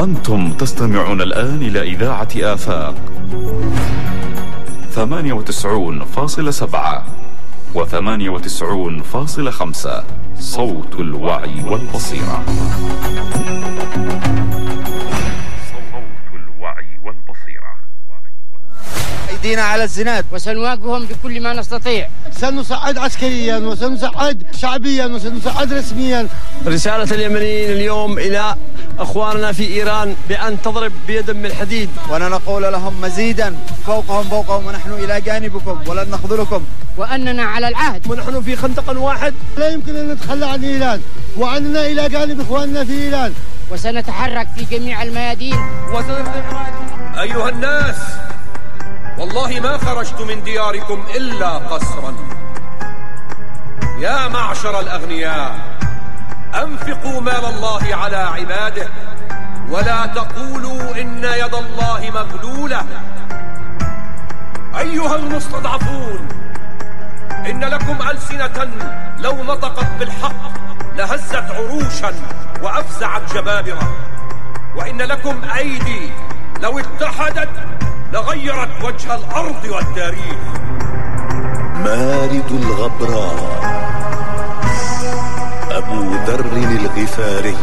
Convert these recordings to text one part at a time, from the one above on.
أنتم تستمعون الآن إلى إذاعة آفاق 98.7 و98.5 صوت الوعي والبصيرة. أيدينا على الزناد وسنواجههم بكل ما نستطيع. سنصعد عسكريا وسنصعد شعبيا وسنصعد رسميا. رسالة اليمنيين اليوم إلى أخواننا في إيران بأن تضرب بيد من حديد، وأنا نقول لهم مزيدا فوقهم ونحن إلى جانبكم ولن نخذلكم، وأننا على العهد ونحن في خندق واحد. لا يمكن أن نتخلى عن إيران، وأننا إلى جانب إخواننا في إيران، وسنتحرك في جميع الميادين. أيها الناس، والله ما خرجت من دياركم إلا قسرا. يا معشر الأغنياء، أنفقوا مال الله على عباده، ولا تقولوا إن يد الله مغلولة. أيها المستضعفون، إن لكم ألسنة لو نطقت بالحق لهزت عروشا وأفزعت جبابرة، وإن لكم أيدي لو اتحدت لغيرت وجه الأرض والتاريخ. مارد الغبراء أبو ذر الغفاري.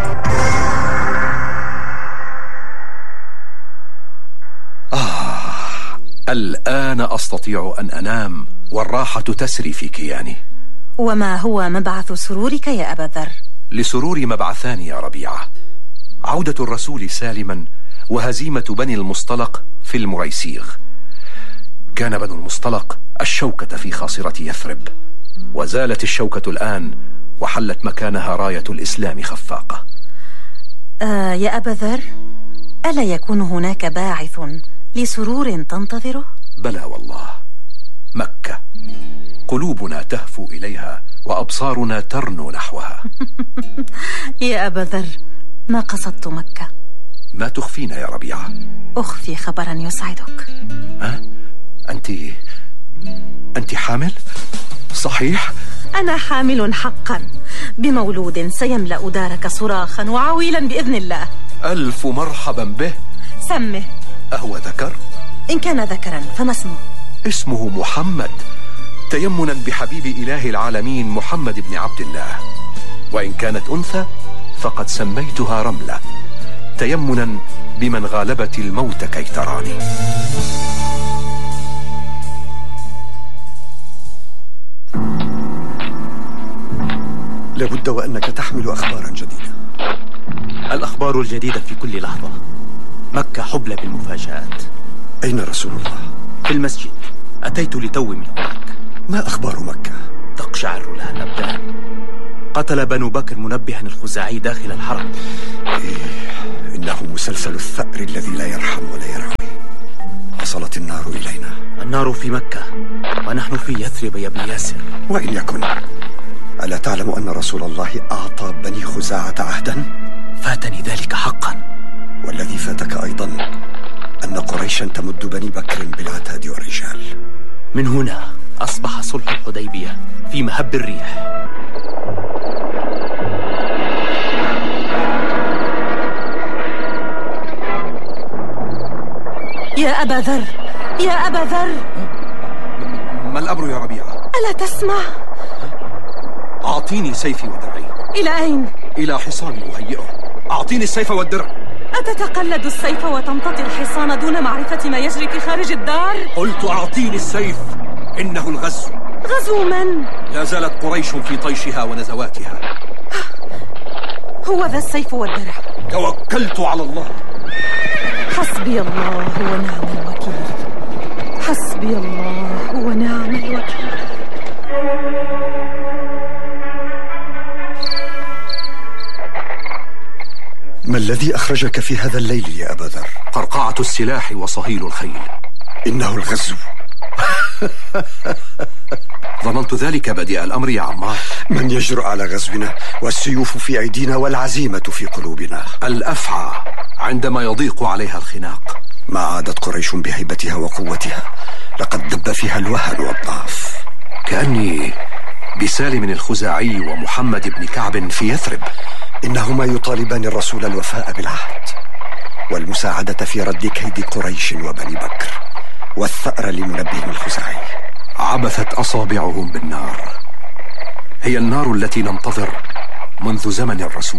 الآن أستطيع أن أنام والراحة تسري في كياني. وما هو مبعث سرورك يا أبا ذر؟ لسروري مبعثان يا ربيعة: عودة الرسول سالما، وهزيمة بني المصطلق في المريسيغ. كان بنو المصطلق الشوكة في خاصرة يثرب، وزالت الشوكة الآن وحلت مكانها راية الإسلام خفاقة. يا أبا ذر، ألا يكون هناك باعث لسرور تنتظره؟ بلى والله، مكة قلوبنا تهفو إليها وأبصارنا ترنو نحوها. يا أبا ذر، ما قصدت مكة. ما تخفين يا ربيعة؟ أخفي خبرا يسعدك. أنت حامل؟ صحيح؟ أنا حامل حقا بمولود سيملأ دارك صراخا وعويلا بإذن الله. ألف مرحبا به. سمه. أهو ذكر؟ إن كان ذكرا فما اسمه؟ اسمه محمد، تيمنا بحبيب إله العالمين محمد بن عبد الله. وإن كانت أنثى فقد سميتها رملة، تيمنا بمن غالبت الموت كي تراني. لابد وأنك تحمل أخبارا جديدة. الأخبار الجديدة في كل لحظة. مكة حبلى بالمفاجآت. أين رسول الله؟ في المسجد، أتيت لتو من هناك. ما أخبار مكة؟ تقشعر لها الأبدان. قتل بنو بكر منبها الخزاعي داخل الحرم. إنه مسلسل الثأر الذي لا يرحم ولا يرحم. وصلت النار إلينا. النار في مكة ونحن في يثرب يا ابن ياسر. وإن يكن، ألا تعلم أن رسول الله أعطى بني خزاعة عهدا؟ فاتني ذلك حقا. والذي فاتك أيضا أن قريشا تمد بني بكر بالعتاد والرجال. من هنا أصبح صلح الحديبية في مهب الريح. يا أبا ذر، يا أبا ذر، ما الأمر يا ربيعة؟ ألا تسمع؟ أعطيني سيفي ودرعي. إلى أين؟ إلى حصاني أهيئه. أعطيني السيف والدرع. أتتقلد السيف وتمتطي الحصان دون معرفة ما يجري في خارج الدار؟ قلت أعطيني السيف، إنه الغزو. غزو من؟ لا زالت قريش في طيشها ونزواتها. هو ذا السيف والدرع. توكلت على الله. حسبي الله ونعم الوكيل. حسبي الله ونعم الوكيل. ما الذي أخرجك في هذا الليل يا أبا ذر؟ قرقعة السلاح وصهيل الخيل. إنه الغزو. ظننت ذلك بديع الأمر يا عمار. من يجرؤ على غزونا والسيوف في أيدينا والعزيمة في قلوبنا؟ الأفعى عندما يضيق عليها الخناق. ما عادت قريش بهيبتها وقوتها، لقد دب فيها الوهن والضعف. كأني بسالم الخزاعي ومحمد بن كعب في يثرب. إنهما يطالبان الرسول الوفاء بالعهد. والمساعدة في رد كيد قريش وبني بكر، والثأر لمنبه الخزاعي. عبثت أصابعهم بالنار، هي النار التي ننتظر منذ زمن الرسول.